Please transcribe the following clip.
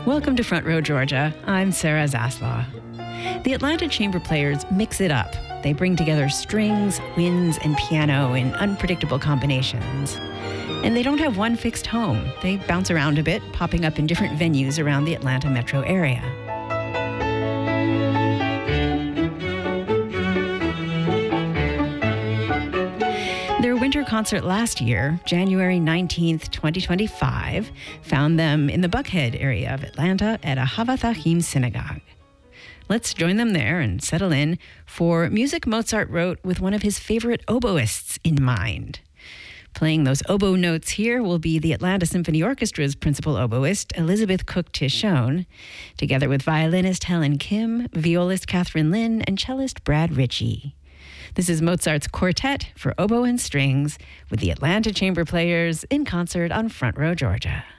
Welcome to Front Row, Georgia. I'm Sarah Zaslaw. The Atlanta Chamber Players mix it up. They bring together strings, winds, and piano in unpredictable combinations. And they don't have one fixed home. They bounce around a bit, popping up in different venues around the Atlanta metro area. Their winter concert last year, January 19th, 2025, found them in the Buckhead area of Atlanta at a Havathahim synagogue. Let's join them there and settle in for music Mozart wrote with one of his favorite oboists in mind. Playing those oboe notes here will be the Atlanta Symphony Orchestra's principal oboist, Elizabeth Cook Tishon, together with violinist Helen Kim, violist Catherine Lin, and cellist Brad Ritchie. This is Mozart's Quartet for Oboe and Strings with the Atlanta Chamber Players in concert on Front Row, Georgia.